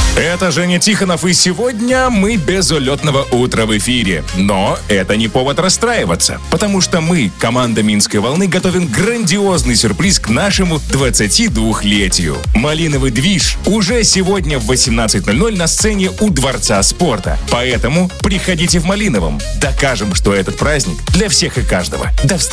Это Женя Тихонов, и сегодня мы без улетного утра в эфире. Но это не повод расстраиваться, потому что мы, команда «Минской волны», готовим грандиозный сюрприз к нашему 22-летию. «Малиновый движ» уже сегодня в 18:00 на сцене у Дворца спорта. Поэтому приходите в Малиновом. Докажем, что этот праздник для всех и каждого. До встречи.